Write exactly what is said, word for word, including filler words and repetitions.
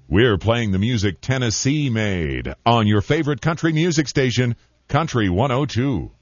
We're playing the music Tennessee made on your favorite country music station, Country one oh two.